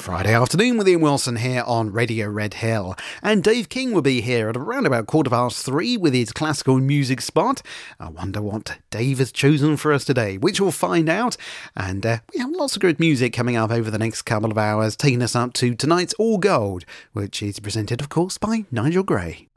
Friday afternoon with Ian Wilson here on Radio Red Hill. And Dave King will be here at around about 3:15 with his classical music spot. I wonder what Dave has chosen for us today, which we'll find out. And we have lots of good music coming up over the next couple of hours, taking us up to tonight's All Gold, which is presented, of course, by Nigel Gray.